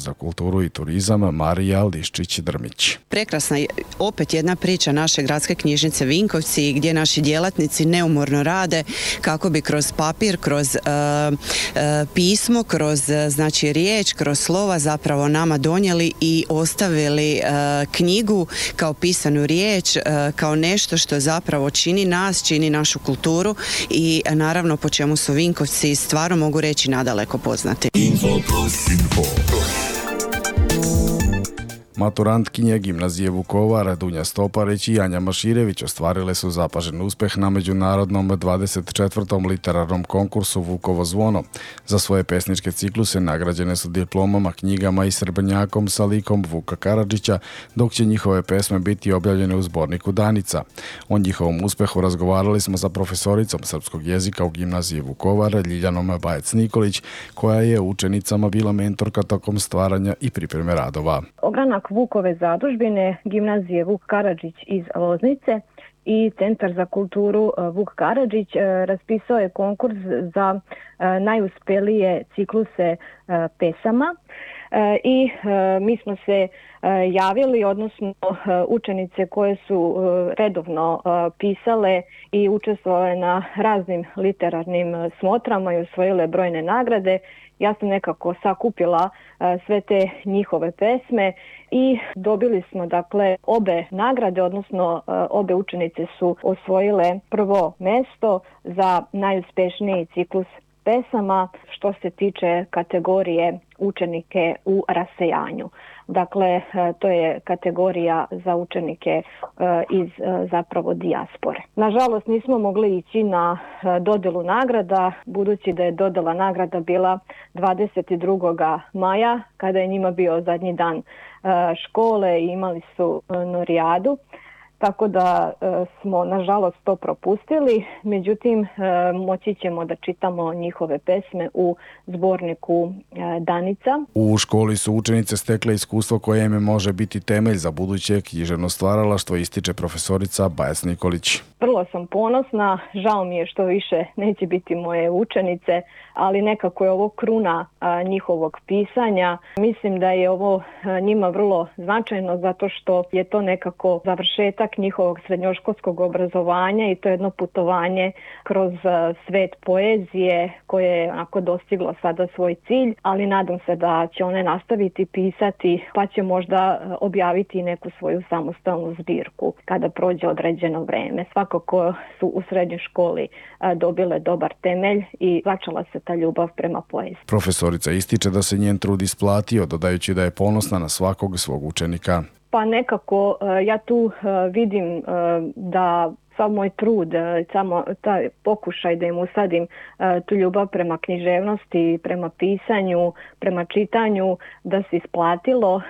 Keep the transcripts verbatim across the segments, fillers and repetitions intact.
za kulturu i turizam Marija Liščić-Drmić. Prekrasna je opet jedna priča naše gradske knjižnice Vinkovci gdje naši djelatnici neumorno rade kako bi kroz papir, kroz uh, uh, pismo, kroz uh, znači riječ, kroz slova zapravo nama donijeli i ostavili uh, knjigu kao pisanu riječ, uh, kao nešto što zapravo čini nas, čini našu kulturu i uh, naravno po čemu su Vinkovci stvarno mogu reći nadaleko poznati. Info plus. Info plus. Maturantkinje gimnazije Vukovar Dunja Stoparić i Anja Maširević ostvarile su zapažen uspjeh na međunarodnom dvadeset četvrtom literarnom konkursu Vukovo zvono. Za svoje pesničke cikluse nagrađene su diplomama, knjigama i srebrnjakom sa likom Vuka Karadžića, dok će njihove pesme biti objavljene u zborniku Danica. O njihovom uspjehu razgovarali smo sa profesoricom srpskog jezika u gimnaziji Vukovar Ljiljanom Bajec-Nikolić, koja je učenicama bila mentorka tokom stvaranja i pripreme radova. Ogranak Vukove zadužbine, gimnazije Vuk Karadžić iz Loznice i Centar za kulturu Vuk Karadžić raspisao je konkurs za najuspjelije cikluse pesama i mi smo se javili, odnosno učenice koje su redovno pisale i učestvovale na raznim literarnim smotrama i osvojile brojne nagrade. Ja sam nekako sakupila sve te njihove pesme i dobili smo dakle obe nagrade, odnosno obe učenice su osvojile prvo mjesto za najuspješniji ciklus pesama što se tiče kategorije učenike u rasejanju. Dakle, to je kategorija za učenike iz zapravo dijaspore. Nažalost, nismo mogli ići na dodjelu nagrada, budući da je dodjela nagrada bila dvadeset drugog maja, kada je njima bio zadnji dan škole i imali su norijadu. Tako da e, smo nažalost to propustili, međutim e, moći ćemo da čitamo njihove pesme u zborniku e, Danica. U školi su učenice stekle iskustvo koje im može biti temelj za buduće književno stvaralaštvo, ističe profesorica Bajec-Nikolić. Vrlo sam ponosna, žao mi je što više neće biti moje učenice, ali nekako je ovo kruna a, njihovog pisanja. Mislim da je ovo a, njima vrlo značajno zato što je to nekako završetak njihovog srednjoškolskog obrazovanja i to je jedno putovanje kroz a, svet poezije koje je onako dostiglo sada svoj cilj, ali nadam se da će one nastaviti pisati pa će možda objaviti neku svoju samostalnu zbirku kada prođe određeno vreme. Svakako su u srednjoj školi a, dobile dobar temelj i začala se ta ljubav prema poeziji. Profesorica ističe da se njen trud isplatio, dodajući da je ponosna na svakog svog učenika. Pa nekako ja tu vidim da sav moj trud, samo taj pokušaj da im usadim tu ljubav prema književnosti, prema pisanju, prema čitanju, da se isplatilo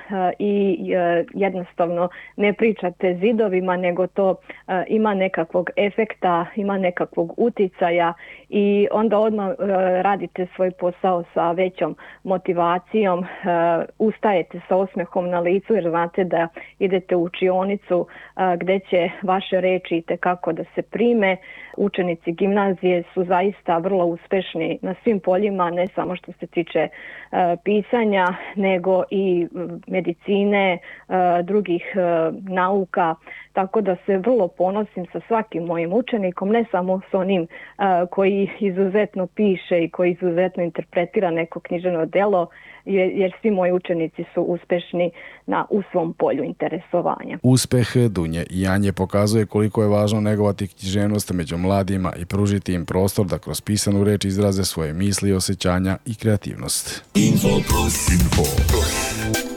i jednostavno ne pričate zidovima, nego to ima nekakvog efekta, ima nekakvog uticaja i onda odmah radite svoj posao sa većom motivacijom, ustajete sa osmehom na licu jer znate da idete u učionicu gdje će vaše reči itekako da se prime. Učenici gimnazije su zaista vrlo uspešni na svim poljima, ne samo što se tiče e, pisanja, nego i medicine, e, drugih e, nauka, tako da se vrlo ponosim sa svakim mojim učenikom, ne samo s onim e, koji izuzetno piše i koji izuzetno interpretira neko književno delo, jer, jer svi moji učenici su uspešni na, u svom polju interesovanja. Uspeh Dunje i Anje pokazuje koliko je važno negovati književnost među mladima i pružiti im prostor da kroz pisanu reč izraze svoje misli, osjećanja i kreativnost. Info plus. Info plus.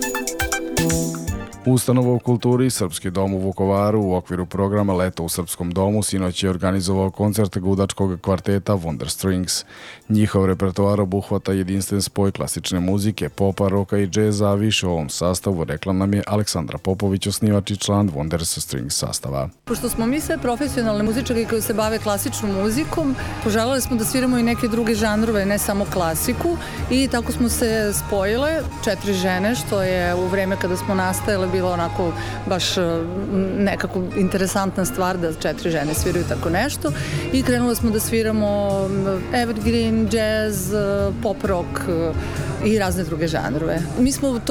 Ustanova u kulturi Srpski dom u Vukovaru u okviru programa Leto u Srpskom domu sinoć je organizovao koncert gudačkog kvarteta Wonder Strings. Njihov repertoar obuhvata jedinstven spoj klasične muzike, popa, roka i džeza, a više u ovom sastavu rekla nam je Aleksandra Popović, osnivač i član Wonder Strings sastava. Pošto smo mi sve profesionalne muzičari koji se bave klasičnom muzikom, poželjeli smo da sviramo i neke druge žanrove, ne samo klasiku, i tako smo se spojile četiri žene, što je u vreme kada smo nastajale bilo onako baš nekako interesantna stvar da četiri žene sviraju tako nešto i krenule smo da sviramo evergreen, jazz, pop rock i razne druge žanrove. Mi smo to